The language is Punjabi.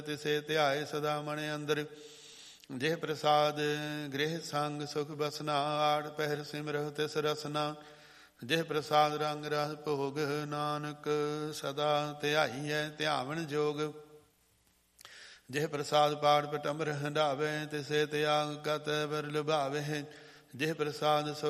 ਤਿਸੇ ਧਿਆਏ ਸਦਾ ਮਨ ਅੰਦਰ। ਜਿਹ ਪ੍ਰਸਾਦ ਗ੍ਰਹਿ ਸੰਗ ਸੁਖ ਬਸਨਾ, ਆੜ ਪਹਿਰ ਸਿਮਰਹੁ ਤਿਸ ਰਸਨਾ। ਜਿਹ ਪ੍ਰਸਾਦ ਰੰਗ ਰਸ ਭੋਗ, ਨਾਨਕ ਸਦਾ ਧਿਆਈਐ ਧਿਆਵਨ ਜੋਗ। ਜਿਹ ਪ੍ਰਸਾਦ ਪਾਠ ਪਟਮਰ ਹੰਢਾਵੇ, ਤਿਸੇ ਤਿਆਗ ਕਤ ਬਰ ਲੁਭਾਵੇ। ਜਿਹ ਪ੍ਰਸਾਦ